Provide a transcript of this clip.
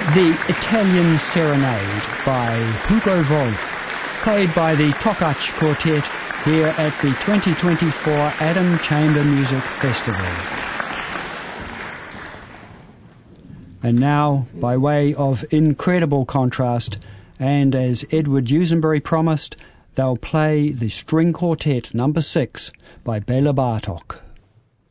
The Italian Serenade by Hugo Wolf, played by the Tokac Quartet here at the 2024 Adam Chamber Music Festival. And now, by way of incredible contrast, and as Edward Dusenberry promised, they'll play the String Quartet No. 6 by Bela Bartok.